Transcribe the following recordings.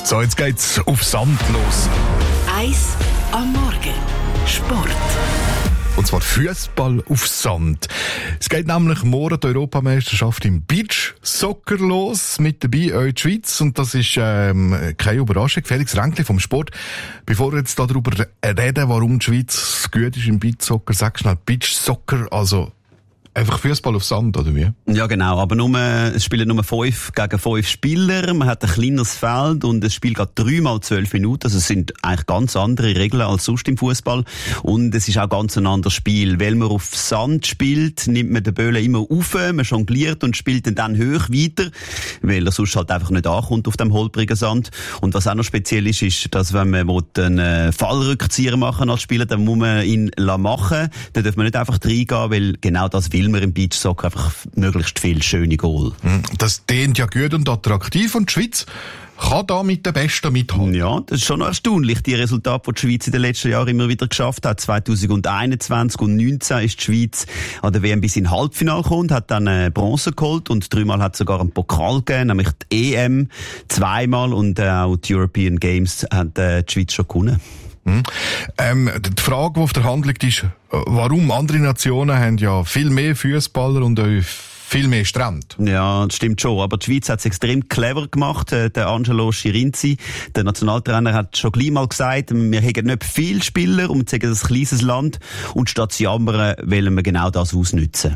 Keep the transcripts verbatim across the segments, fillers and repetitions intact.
So, jetzt geht's auf Sand los. Eis am Morgen. Sport. Und zwar Fußball auf Sand. Es geht nämlich morgen die Europameisterschaft im Beachsoccer los. Mit dabei auch die Schweiz. Und das ist ähm, keine Überraschung. Felix Ränkli vom Sport. Bevor wir jetzt darüber reden, warum die Schweiz gut ist im Beachsoccer, sag schnell Beachsoccer, also einfach Fußball auf Sand, oder wie? Ja, genau. Aber nur, es spielen nur fünf gegen fünf Spieler. Man hat ein kleineres Feld und es spielt gerade dreimal zwölf Minuten. Also es sind eigentlich ganz andere Regeln als sonst im Fußball. Und es ist auch ganz ein anderes Spiel. Weil man auf Sand spielt, nimmt man den Böllen immer auf, man jongliert und spielt ihn dann hoch weiter, weil er sonst halt einfach nicht ankommt auf dem holprigen Sand. Und was auch noch speziell ist, ist, dass wenn man einen Fallrückzieher machen als Spieler, dann muss man ihn machen. Dann darf man nicht einfach reingehen, weil genau das will wir im Beachsoccer, einfach möglichst viel schöne Goal. Das klingt ja gut und attraktiv und die Schweiz kann da mit den Besten mithalten. Ja, das ist schon noch erstaunlich, die Resultate, die die Schweiz in den letzten Jahren immer wieder geschafft hat. zwanzig einundzwanzig und neunzehn ist die Schweiz an der W M bis in Halbfinale gekommen, hat dann eine Bronze geholt und dreimal hat es sogar einen Pokal gegeben, nämlich die E M zweimal und äh, auch die European Games hat äh, die Schweiz schon gewonnen. Hm. Ähm, die Frage, die auf der Hand liegt, ist, warum andere Nationen haben ja viel mehr Fußballer und auch viel mehr Strände. Ja, das stimmt schon. Aber die Schweiz hat es extrem clever gemacht. Der Angelo Schirinzi, der Nationaltrainer, hat schon gleich mal gesagt, wir haben nicht viele Spieler und wir sagen, das ist ein kleines Land. Und statt zu jammern, wollen wir genau das ausnutzen.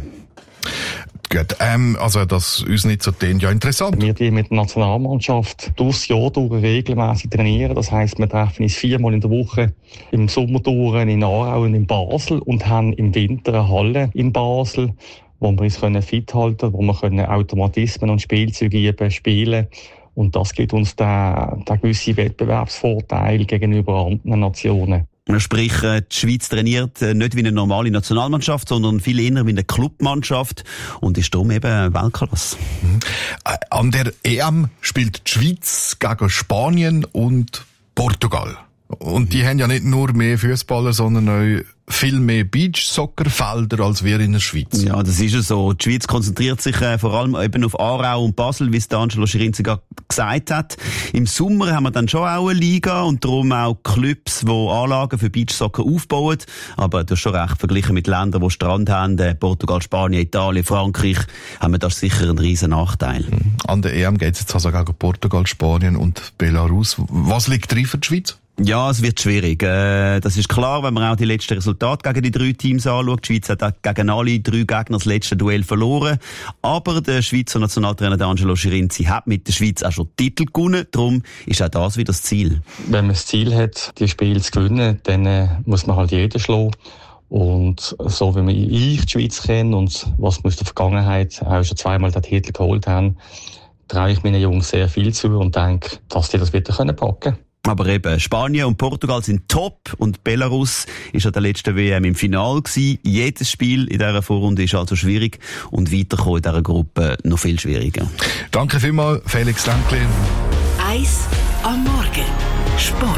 Gut, ähm, also das uns nicht so klingt, ja interessant. Wir die mit der Nationalmannschaft durchs Jahr durch regelmäßig trainieren. Das heisst, wir treffen uns viermal in der Woche im Sommer durch in Aarau und in Basel und haben im Winter eine Halle in Basel, wo wir uns können fit halten, wo wir können Automatismen und Spielzeuge üben, spielen. Und das gibt uns den, den gewissen Wettbewerbsvorteil gegenüber anderen Nationen. Sprich, die Schweiz trainiert nicht wie eine normale Nationalmannschaft, sondern viel eher wie eine Clubmannschaft und ist darum eben Weltklasse. Mhm. An der E M spielt die Schweiz gegen Spanien und Portugal. Und die haben ja nicht nur mehr Fußballer, sondern auch viel mehr Beachsoccerfelder als wir in der Schweiz. Ja, das ist ja so. Die Schweiz konzentriert sich äh, vor allem eben auf Aarau und Basel, wie es der Angelo Schirinzi gesagt hat. Im Sommer haben wir dann schon auch eine Liga und darum auch Clubs, die Anlagen für Beachsoccer aufbauen. Aber du hast schon recht, verglichen mit Ländern, die Strand haben, Portugal, Spanien, Italien, Frankreich, haben wir da sicher einen riesen Nachteil. An der E M geht es jetzt also gegen Portugal, Spanien und Belarus. Was liegt drin für die Schweiz? Ja, es wird schwierig. Äh, das ist klar, wenn man auch die letzten Resultate gegen die drei Teams anschaut. Die Schweiz hat gegen alle drei Gegner das letzte Duell verloren. Aber der Schweizer Nationaltrainer Angelo Schirinzi hat mit der Schweiz auch schon Titel gewonnen. Darum ist auch das wieder das Ziel. Wenn man das Ziel hat, die Spiele zu gewinnen, dann äh, muss man halt jeden schlagen. Und so wie wir ich die Schweiz kenne und was wir aus der Vergangenheit auch schon zweimal den Titel geholt haben, traue ich meinen Jungs sehr viel zu und denke, dass die das wieder packen können. Aber eben, Spanien und Portugal sind top und Belarus ist an der letzten W M im Finale gewesen. Jedes Spiel in dieser Vorrunde ist also schwierig und weiterkommen in dieser Gruppe noch viel schwieriger. Danke vielmals, Felix Ränkli. Eis am Morgen. Sport.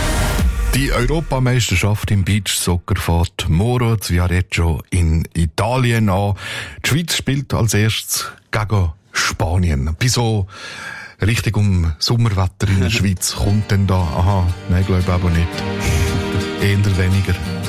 Die Europameisterschaft im Beachsoccer fährt morgen zu Viareggio in Italien an. Die Schweiz spielt als erstes gegen Spanien. Bei so richtig um Sommerwetter in der Schweiz kommt denn da? Aha, nein, glaube ich aber nicht. Eher weniger.